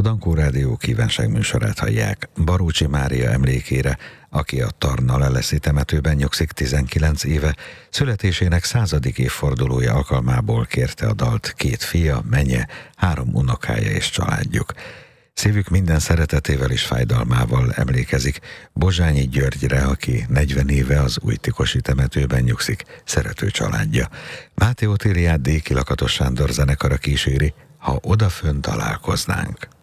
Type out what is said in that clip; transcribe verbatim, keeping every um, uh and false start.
Dankó Rádió kívánságműsorát hallják. Barócsi Mária emlékére, aki a Tarna-Leleszi temetőben nyugszik tizenkilenc éve, születésének századik évfordulója alkalmából kérte a dalt két fia, menye, három unokája és családjuk. Szívük minden szeretetével és fájdalmával emlékezik Bozsányi Györgyre, aki negyven éve az Újtikosi temetőben nyugszik, szerető családja. Máté Otíliát D. Kilakatos Sándor zenekara kíséri, Ha odafönn találkoznánk.